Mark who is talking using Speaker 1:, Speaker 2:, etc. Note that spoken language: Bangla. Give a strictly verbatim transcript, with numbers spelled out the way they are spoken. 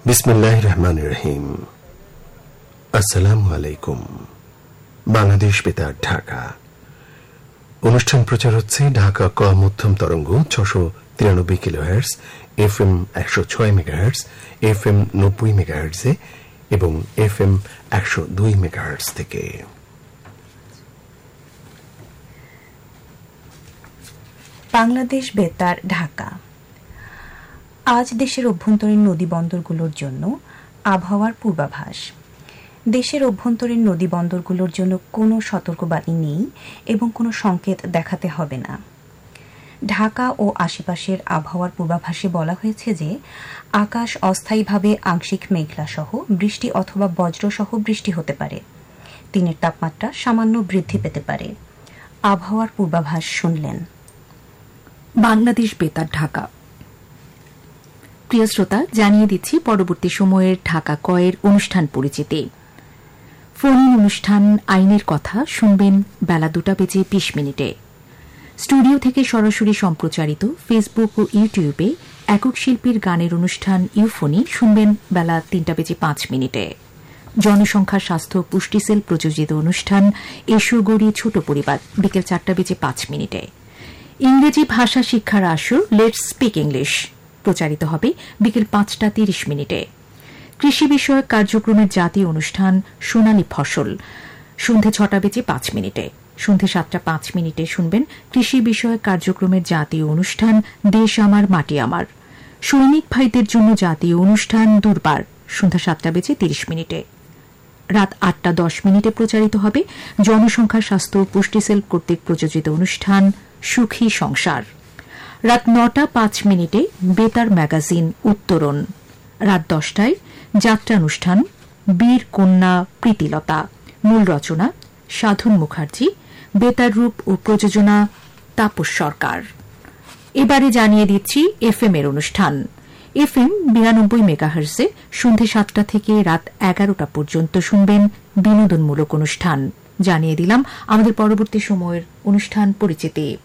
Speaker 1: বিসমিল্লাহির রহমানির রহিম। আসসালামু আলাইকুম। বাংলাদেশ বেতার ঢাকা অনুষ্ঠান প্রচার হচ্ছে ঢাকা ক মধ্যম তরঙ্গ ছশো তিরানব্বই কিলোহার্টজ, এফ এম একশো ছয় মেগাহার্টজ, এফ এম নব্বই মেগাহার্টজে এবং এফ এম একশো দুই মেগাহার্টজ থেকে।
Speaker 2: বাংলাদেশ বেতার ঢাকা। আজ দেশের অভ্যন্তরীণ নদী বন্দরগুলোর জন্য আবহাওয়ার পূর্বাভাস। দেশের অভ্যন্তরীণ নদী বন্দরগুলোর জন্য কোনো সতর্কবাণী নেই এবং কোনো সংকেত দেখাতে হবে না। ঢাকা ও আশেপাশের আবহাওয়ার পূর্বাভাসে বলা হয়েছে যে আকাশ অস্থায়ীভাবে আংশিক মেঘলা সহ বৃষ্টি অথবা বজ্রসহ বৃষ্টি হতে পারে। দিনের তাপমাত্রা সামান্য বৃদ্ধি পেতে পারে। আবহাওয়ার পূর্বাভাস শুনলেন।
Speaker 3: বাংলাদেশ বেতার ঢাকা। প্রিয় শ্রোতা, জানিয়ে দিচ্ছি পরবর্তী সময়ের ঢাকা কয়ের অনুষ্ঠান পরিচিতি। ফোন অনুষ্ঠান আইনের কথা শুনবেন বেলা দুটা বেজে বিশ মিনিটে। স্টুডিও থেকে সরাসরি সম্প্রচারিত ফেসবুক ও ইউটিউবে একক শিল্পীর গানের অনুষ্ঠান ইউফোনি শুনবেন বেলা তিনটা বেজে পাঁচ মিনিটে। জনসংখ্যা স্বাস্থ্য পুষ্টি সেল প্রযোজিত অনুষ্ঠান এসো গড়ি ছোট পরিবার বিকেল চারটা বেজে পাঁচ মিনিটে। ইংরেজি ভাষা শিক্ষার আসর লেটস স্পিক ইংলিশ প্রচারিত হবে বিকেল পাঁচটা তিরিশ মিনিটে। কৃষি বিষয়ক কার্যক্রমের জাতীয় অনুষ্ঠান সোনালী ফসল সন্ধে ছটা বেজে পাঁচ মিনিটে। সন্ধে সাতটা পাঁচ মিনিটে শুনবেন কৃষি বিষয়ক কার্যক্রমের জাতীয় অনুষ্ঠান দেশ আমার মাটি আমার। সৈনিক ভাইদের জন্য জাতীয় অনুষ্ঠান দুর্বার সন্ধ্যা সাতটা বেজে তিরিশ মিনিটে। রাত আটটা দশ মিনিটে প্রচারিত হবে জনসংখ্যা স্বাস্থ্য পুষ্টি সেল কর্তৃক প্রযোজিত অনুষ্ঠান সুখী সংসার। রাত নটা পাঁচ মিনিটে বেতার ম্যাগাজিন উত্তরণ। রাত দশটায় যাত্রানুষ্ঠান বীর কন্যা প্রীতিলতা, মূল রচনা সাধন মুখার্জি, বেতার রূপ ও প্রযোজনা তাপস সরকার। এবারে জানিয়ে দিচ্ছি এফ এম এর অনুষ্ঠান। এফ এম বিরানব্বই মেগাহার্জে সন্ধে সাতটা থেকে রাত এগারোটা পর্যন্ত শুনবেন বিনোদনমূলক অনুষ্ঠান। জানিয়ে দিলাম আমাদের পরবর্তী সময়ের অনুষ্ঠান পরিচিতি।